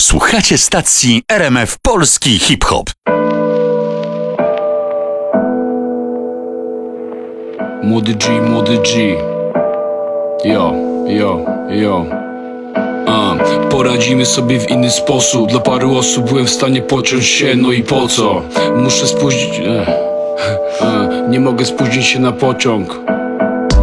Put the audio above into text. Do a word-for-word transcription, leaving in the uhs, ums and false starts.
Słuchacie stacji R M F Polski Hip-Hop. Młody G, młody G. Yo, yo, yo. A, poradzimy sobie w inny sposób. Dla paru osób byłem w stanie pociąć się, no i po co? Muszę spóźnić... Ech. A, nie mogę spóźnić się na pociąg.